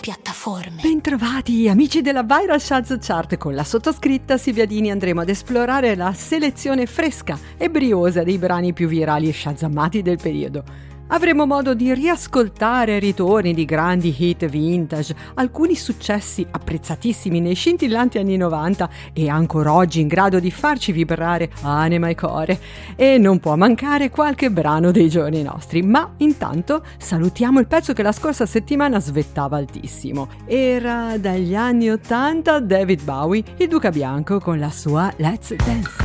piattaforme. Bentrovati amici della Viral Shaz Chart, con la sottoscritta Silvia Dini andremo ad esplorare la selezione fresca e briosa dei brani più virali e shazammati del periodo. Avremo modo di riascoltare ritorni di grandi hit vintage, alcuni successi apprezzatissimi nei scintillanti anni 90 e ancora oggi in grado di farci vibrare anima e core. E non può mancare qualche brano dei giorni nostri, ma intanto salutiamo il pezzo che la scorsa settimana svettava altissimo. Era dagli anni 80 David Bowie, il Duca Bianco con la sua Let's Dance.